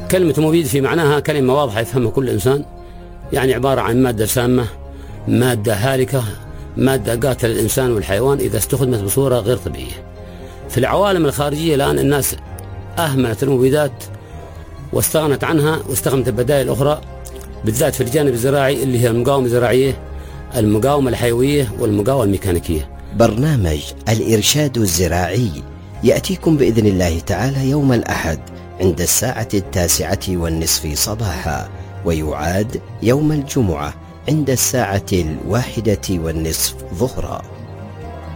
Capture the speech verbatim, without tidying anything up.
كلمة مبيد في معناها كلمة واضحة يفهمها كل إنسان، يعني عبارة عن مادة سامة، مادة هالكة، مادة قاتلة الإنسان والحيوان إذا استخدمت بصورة غير طبيعية. في العوالم الخارجية الآن الناس أهملت المبيدات واستغنت عنها واستخدمت البدائل الأخرى، بالذات في الجانب الزراعي اللي هي المقاومة الزراعية، المقاومة الحيوية، والمقاومة الميكانيكية. برنامج الإرشاد الزراعي يأتيكم بإذن الله تعالى يوم الأحد عند الساعة التاسعة والنصف صباحا، ويعاد يوم الجمعة عند الساعة الواحدة والنصف ظهرا.